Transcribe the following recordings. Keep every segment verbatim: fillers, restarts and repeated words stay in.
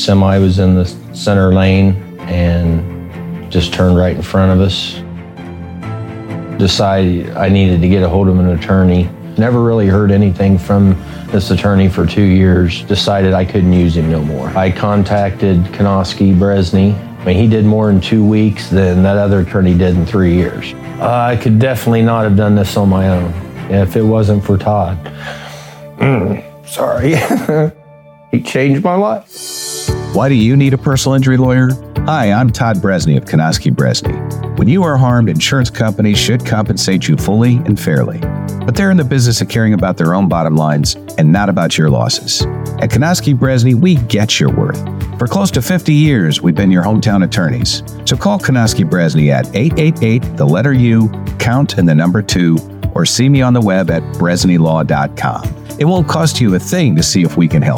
Semi was in the center lane and just turned right in front of us. Decided I needed to get a hold of an attorney. Never really heard anything from this attorney for two years. Decided I couldn't use him no more. I contacted Konoski Bresney. I mean, he did more in two weeks than that other attorney did in three years. Uh, I could definitely not have done this on my own if it wasn't for Todd. Mm, sorry. He changed my life. Why do you need a personal injury lawyer? Hi, I'm Todd Bresney of Konoski Bresney. When you are harmed, insurance companies should compensate you fully and fairly. But they're in the business of caring about their own bottom lines and not about your losses. At Konoski Bresney, we get your worth. For close to fifty years, we've been your hometown attorneys. So call Konoski Bresney at eight eight eight, the letter U, count and the number two, or see me on the web at bresney law dot com. It won't cost you a thing to see if we can help.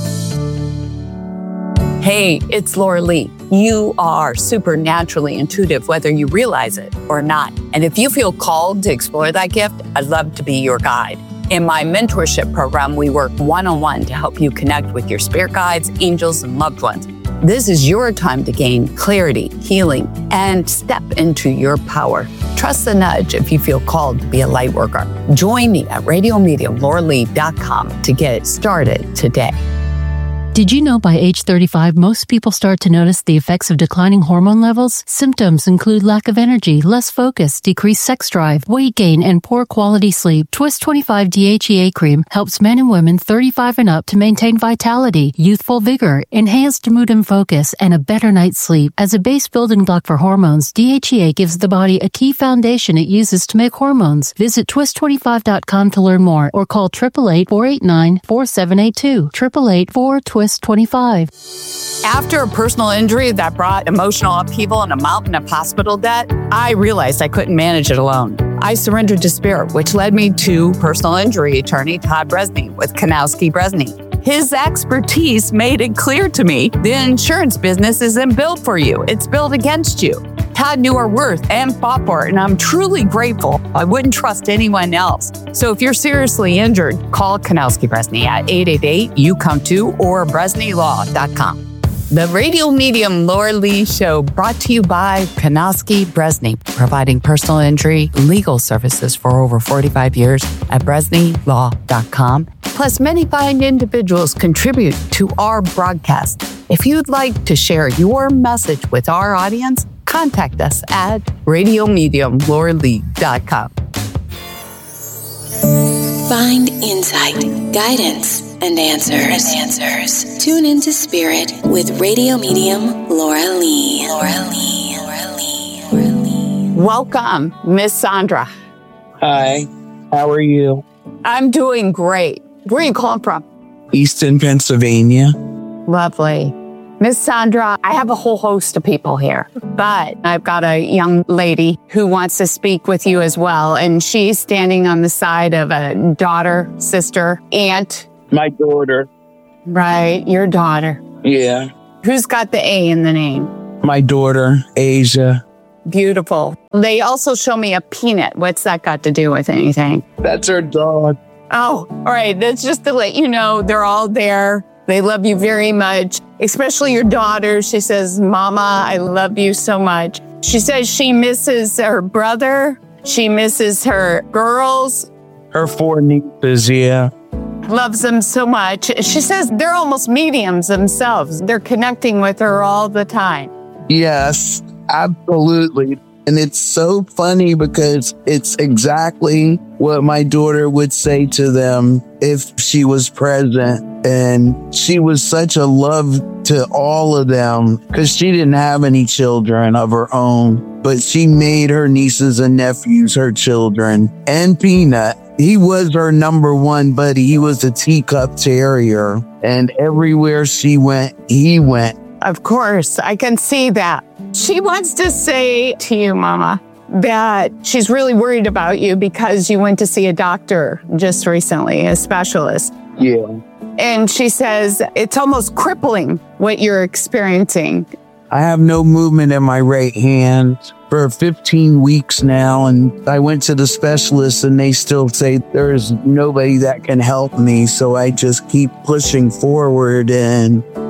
Hey, it's Laura Lee. You are supernaturally intuitive, whether you realize it or not. And if you feel called to explore that gift, I'd love to be your guide. In my mentorship program, we work one-on-one to help you connect with your spirit guides, angels, and loved ones. This is your time to gain clarity, healing, and step into your power. Trust the nudge if you feel called to be a light worker. Join me at radio medium laura lee dot com to get started today. Did you know by age thirty-five, most people start to notice the effects of declining hormone levels? Symptoms include lack of energy, less focus, decreased sex drive, weight gain, and poor quality sleep. Twist twenty-five D H E A cream helps men and women thirty-five and up to maintain vitality, youthful vigor, enhanced mood and focus, and a better night's sleep. As a base building block for hormones, D H E A gives the body a key foundation it uses to make hormones. Visit twist twenty-five dot com to learn more or call eight eight eight, four eight nine, four seven eight two. eight eight eight, four, twist twenty-five. After a personal injury that brought emotional upheaval and a mountain of hospital debt, I realized I couldn't manage it alone. I surrendered to spirit, which led me to personal injury attorney Todd Bresney with Konoski Bresney. His expertise made it clear to me the insurance business isn't built for you. It's built against you. Todd knew our worth and fought for it, and I'm truly grateful. I wouldn't trust anyone else. So if you're seriously injured, call Konoski Bresney at eight eight eight, you come two or bresney law dot com. The Radio Medium Laura Lee Show, brought to you by Konoski Bresney, providing personal injury legal services for over forty-five years at bresney law dot com. Plus, many fine individuals contribute to our broadcast. If you'd like to share your message with our audience, contact us at radio medium laura lee dot com. Find insight, guidance, and answers. And answers. Tune into Spirit with Radio Medium Laura Lee. Laura Lee. Laura Lee. Laura Lee. Welcome, Miss Sandra. Hi. How are you? I'm doing great. Where are you calling from? Easton, Pennsylvania. Lovely. Miss Sandra, I have a whole host of people here, but I've got a young lady who wants to speak with you as well, and she's standing on the side of a daughter, sister, aunt. My daughter. Right, your daughter. Yeah. Who's got the A in the name? My daughter, Asia. Beautiful. They also show me a peanut. What's that got to do with anything? That's her dog. Oh, all right. That's just to let you know they're all there. They love you very much, especially your daughter. She says, Mama, I love you so much. She says she misses her brother. She misses her girls. Her four nieces, yeah. Loves them so much. She says they're almost mediums themselves. They're connecting with her all the time. Yes, absolutely. And it's so funny because it's exactly what my daughter would say to them if she was present. And she was such a love to all of them because she didn't have any children of her own, but she made her nieces and nephews her children. And Peanut, he was her number one buddy. He was a teacup terrier. And everywhere she went, he went. Of course, I can see that. She wants to say to you, Mama, that she's really worried about you because you went to see a doctor just recently, a specialist. Yeah. And she says it's almost crippling what you're experiencing. I have no movement in my right hand for fifteen weeks now. And I went to the specialist and they still say there's nobody that can help me. So I just keep pushing forward. And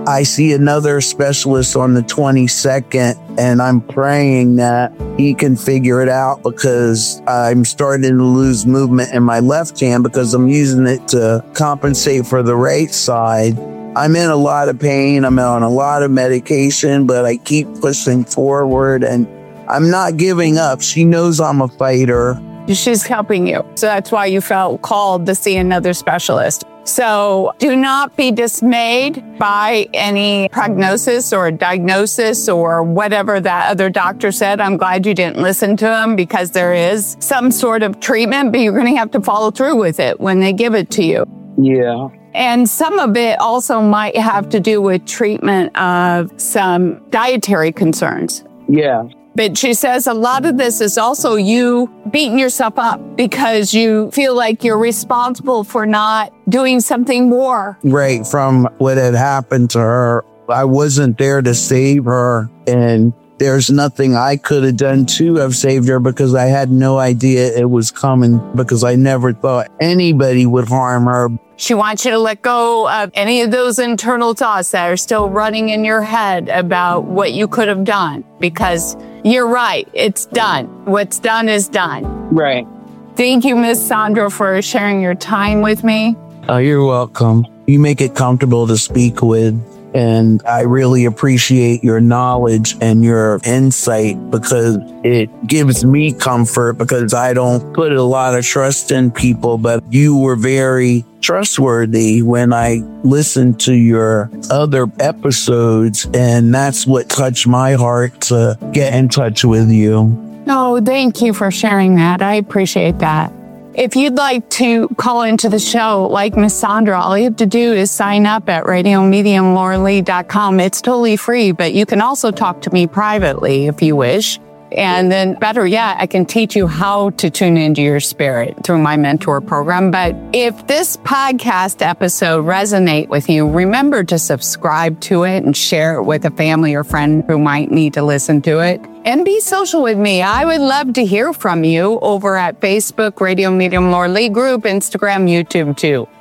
I see another specialist on the twenty-second, and I'm praying that he can figure it out because I'm starting to lose movement in my left hand because I'm using it to compensate for the right side. I'm in a lot of pain. I'm on a lot of medication, but I keep pushing forward and I'm not giving up. She knows I'm a fighter. She's helping you. So that's why you felt called to see another specialist. So do not be dismayed by any prognosis or diagnosis or whatever that other doctor said. I'm glad you didn't listen to him because there is some sort of treatment, but you're going to have to follow through with it when they give it to you. Yeah. And some of it also might have to do with treatment of some dietary concerns. Yeah. But she says a lot of this is also you beating yourself up because you feel like you're responsible for not doing something more. Right. From what had happened to her, I wasn't there to save her. And there's nothing I could have done to have saved her because I had no idea it was coming because I never thought anybody would harm her. She wants you to let go of any of those internal thoughts that are still running in your head about what you could have done because you're right. It's done. What's done is done. Right. Thank you, Miss Sandra, for sharing your time with me. Oh, you're welcome. You make it comfortable to speak with. And I really appreciate your knowledge and your insight because it gives me comfort because I don't put a lot of trust in people, but you were very trustworthy when I listened to your other episodes. And that's what touched my heart to get in touch with you. Oh, thank you for sharing that. I appreciate that. If you'd like to call into the show like Miss Sandra, all you have to do is sign up at radio medium laura lee dot com. It's totally free, but you can also talk to me privately if you wish. And then better yet, I can teach you how to tune into your spirit through my mentor program. But if this podcast episode resonate with you, remember to subscribe to it and share it with a family or friend who might need to listen to it. And be social with me. I would love to hear from you over at Facebook, Radio Medium Laura Lee Group, Instagram, YouTube too.